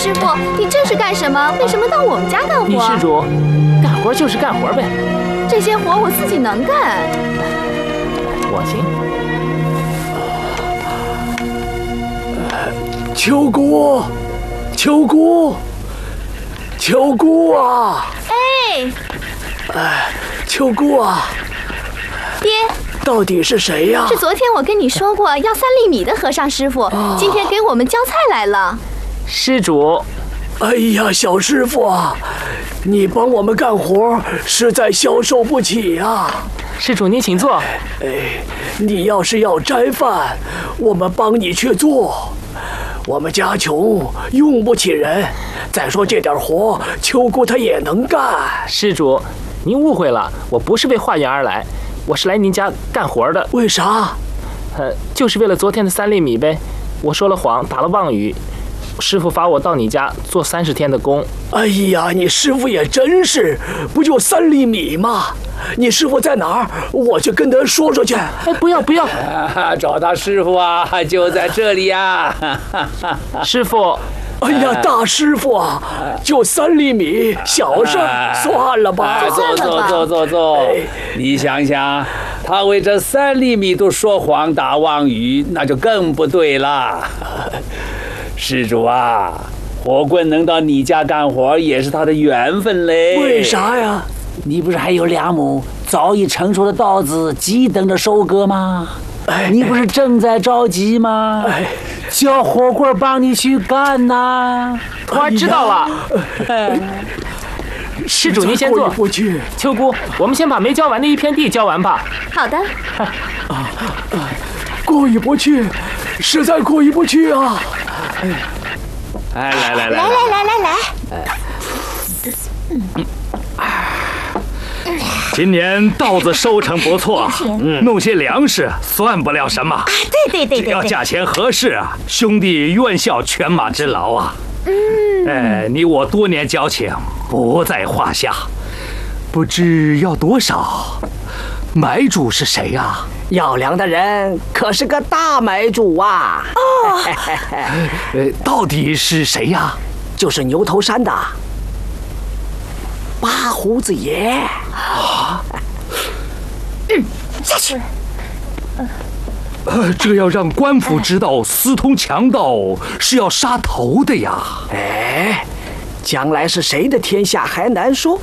师傅，你这是干什么？为什么到我们家干活？ 李施主，干活就是干活呗。 这些活我自己能干。 我行。 秋姑，秋姑，秋姑啊！秋姑啊！ 爹， 到底是谁呀？ 是昨天我跟你说过要3粒米的和尚师傅，今天给我们交菜来了。 施主， 哎呀，小师傅啊，你帮我们干活，实在消受不起啊！ 施主您请坐。 你要是要斋饭，我们帮你去做。我们家穷，用不起人。再说这点活，秋姑她也能干。 施主，您误会了，我不是为化缘而来，我是来您家干活的。 为啥？ 就是为了昨天的3粒米呗。我说了谎，打了妄语，师傅罚我到你家做30天的工。 哎呀，你师傅也真是，不就3粒米吗？你师傅在哪儿？我去跟他说说去。 不要不要， 找他师傅啊，就在这里呀。 师傅。 哎呀，大师傅啊，就3粒米，小事算了吧。 坐。你想想，他为这3粒米都说谎打妄语，那就更不对了。施主啊，火棍能到你家干活也是他的缘分嘞。 为啥呀？ 你不是还有2亩早已成熟的稻子急等着收割吗？你不是正在着急吗？叫火棍帮你去干呐！ 徒儿知道了。施主您先坐。 不去。 秋姑，我们先把没交完的1片地交完吧。 好的。 过意不去，实在过意不去啊！ 来。 今年稻子收成不错，弄些粮食算不了什么。 对， 只要价钱合适啊，兄弟愿效犬马之劳啊。你我多年交情，不在话下。不知要多少？买主是谁呀？ 要粮的人可是个大买主啊！ 到底是谁呀？ 就是牛头山的八胡子爷。 下去。 这要让官府知道私通强盗是要杀头的呀！ 将来是谁的天下还难说。